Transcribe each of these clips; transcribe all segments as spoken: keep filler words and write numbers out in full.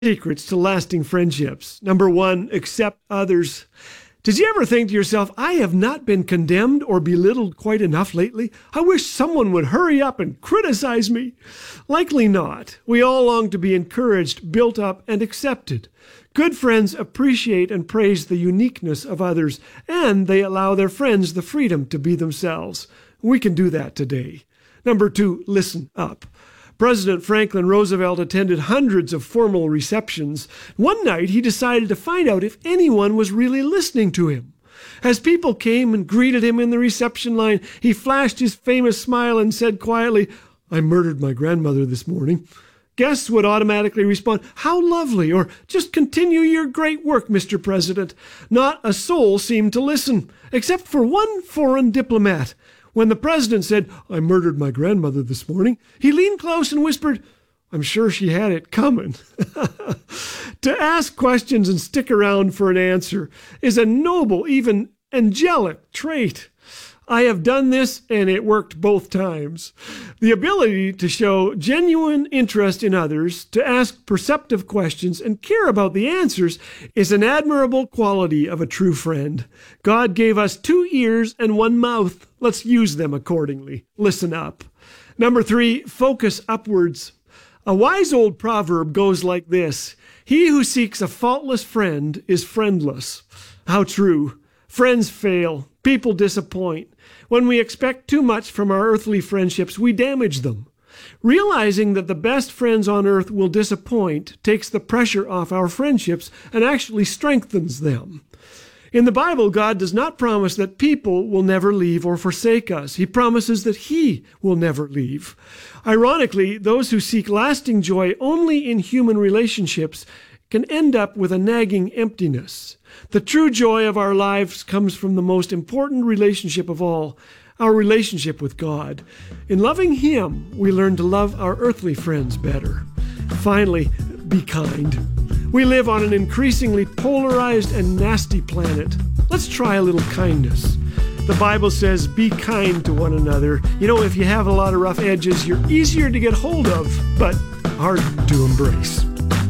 Secrets to lasting friendships. Number one, accept others. Did you ever think to yourself, I have not been condemned or belittled quite enough lately? I wish someone would hurry up and criticize me. Likely not. We all long to be encouraged, built up, and accepted. Good friends appreciate and praise the uniqueness of others, and they allow their friends the freedom to be themselves. We can do that today. Number two, listen up. President Franklin Roosevelt attended hundreds of formal receptions. One night, he decided to find out if anyone was really listening to him. As people came and greeted him in the reception line, he flashed his famous smile and said quietly, "I murdered my grandmother this morning." Guests would automatically respond, "How lovely," or "Just continue your great work, Mister President." Not a soul seemed to listen, except for one foreign diplomat. When the president said, "I murdered my grandmother this morning," he leaned close and whispered, "I'm sure she had it coming." To ask questions and stick around for an answer is a noble, even angelic trait. I have done this, and it worked both times. The ability to show genuine interest in others, to ask perceptive questions, and care about the answers is an admirable quality of a true friend. God gave us two ears and one mouth. Let's use them accordingly. Listen up. Number three, focus upwards. A wise old proverb goes like this: "He who seeks a faultless friend is friendless." How true. Friends fail. People disappoint. When we expect too much from our earthly friendships, we damage them. Realizing that the best friends on earth will disappoint takes the pressure off our friendships and actually strengthens them. In the Bible, God does not promise that people will never leave or forsake us. He promises that He will never leave. Ironically, those who seek lasting joy only in human relationships can end up with a nagging emptiness. The true joy of our lives comes from the most important relationship of all, our relationship with God. In loving Him, we learn to love our earthly friends better. Finally, be kind. We live on an increasingly polarized and nasty planet. Let's try a little kindness. The Bible says, be kind to one another. You know, if you have a lot of rough edges, you're easier to get hold of, but hard to embrace.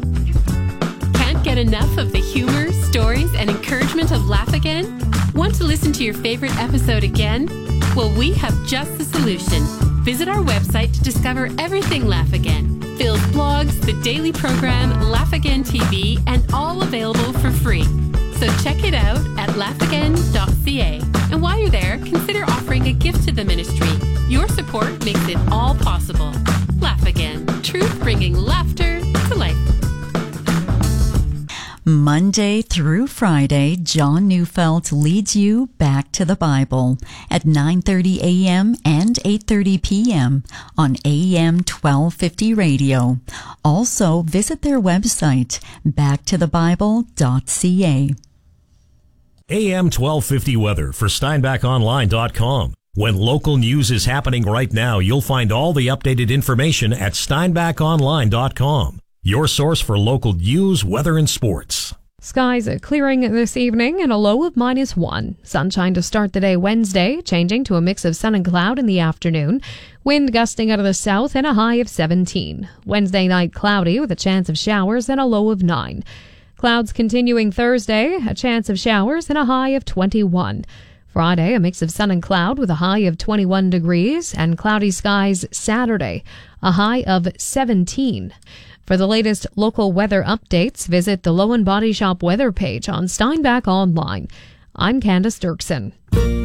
Can't get enough of the humor, stories, and encouragement of Laugh Again? Want to listen to your favorite episode again? Well, we have just the solution. Visit our website to discover everything Laugh Again. Phil's blogs, the daily program, Laugh Again T V, and all available for free. So check it out at laugh again dot c a. And while you're there, consider offering a gift to the ministry. Your support makes it all possible. Laugh Again. Truth bringing laughter to life. Monday through Friday, John Neufeld leads you back to the Bible at nine thirty a.m. and eight thirty p.m. on A M twelve fifty radio. Also, visit their website, back to the bible dot c a. A M twelve fifty weather for steinbach online dot com. When local news is happening right now, you'll find all the updated information at steinbach online dot com. Your source for local news, weather, and sports. Skies are clearing this evening and a low of minus one. Sunshine to start the day Wednesday, changing to a mix of sun and cloud in the afternoon. Wind gusting out of the south and a high of seventeen. Wednesday night cloudy with a chance of showers and a low of nine. Clouds continuing Thursday, a chance of showers and a high of twenty-one. Friday, a mix of sun and cloud with a high of twenty-one degrees, and cloudy skies Saturday, a high of seventeen. For the latest local weather updates, visit the Lowen Body Shop weather page on Steinbach Online. I'm Candace Dirksen.